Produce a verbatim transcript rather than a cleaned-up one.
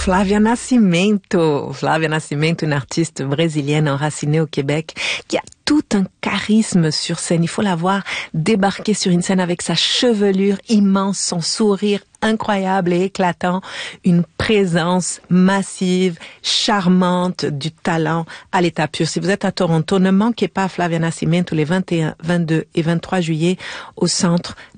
Flávia Nascimento. Flávia Nascimento, une artiste brésilienne enracinée au Québec, qui a tout un charisme sur scène. Il faut la voir débarquer sur une scène avec sa chevelure immense, son sourire incroyable et éclatant, une présence massive, charmante, du talent à l'état pur. Si vous êtes à Toronto, ne manquez pas Flávia Nascimento les vingt et un, vingt-deux et vingt-trois juillet au Centre